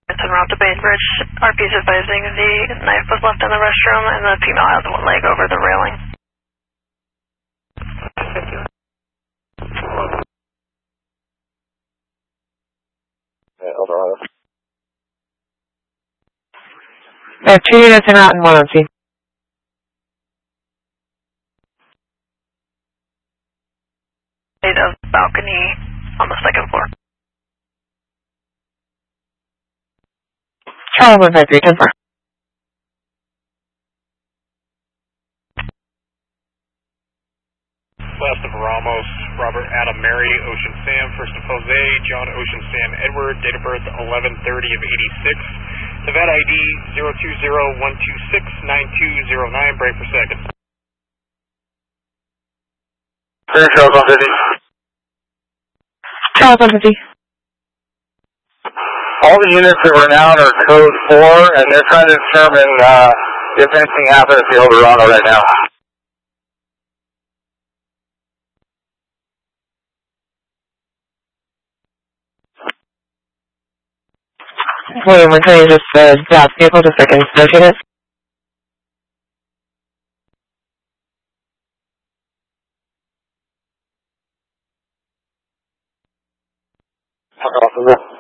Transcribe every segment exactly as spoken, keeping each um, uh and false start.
It's en route to Bainbridge. R P is advising the knife was left in the restroom and the female has one leg over the railing. Yeah, Eldorado. There are two units en route and one on scene. Of balcony on the second floor. Charlie one five three, ten four. West of Ramos, Robert Adam Mary, Ocean Sam, first of Jose, John Ocean Sam Edward, date of birth eleven thirty of eighty-six, Nevada I D zero two zero one two six nine two zero nine, break per second. Charles one fifty. Charles one fifty. All the units that were now are code four, and they're trying to determine uh, if anything happened at the Eldorado right now. William, we're trying to just uh, stop vehicle to second search unit. Fuck off of it.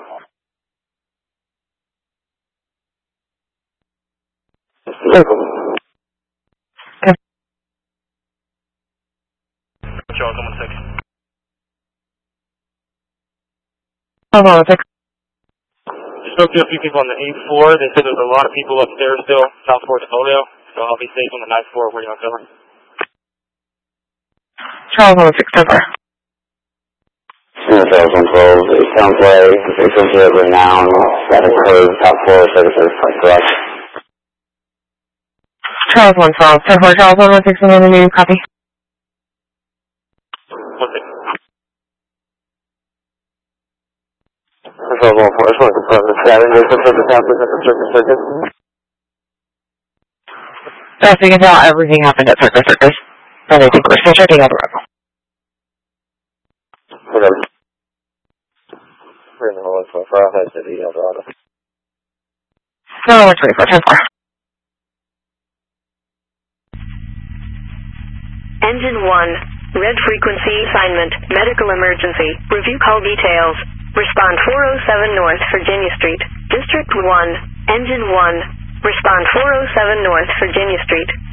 Okay. Charles one six. Hold on a sec. Spoke to a few people on the eighth floor. They said there's a lot of people upstairs still, south towards Folio, so I'll be safe on the ninth floor waiting on cover. Charles one six, ten four. Charles one twelve, eight town play, victims here right now, that occurred, top floor, thirty-third, correct. Charles one twelve, ten four, Charles one one six, and then a new copy. Okay. Charles one four, I just want to confirm the status, they confirm the town, please, at the circus circus. Best we can tell, everything happened at Circus Circus. And I think we're still checking out the rebel. Whatever. We're in the whole for our heads at the Eldorado. So, one twenty-four, ten four. Engine one, red frequency assignment, medical emergency, review call details. Respond four oh seven North Virginia Street, District one, Engine one. Respond four oh seven North Virginia Street.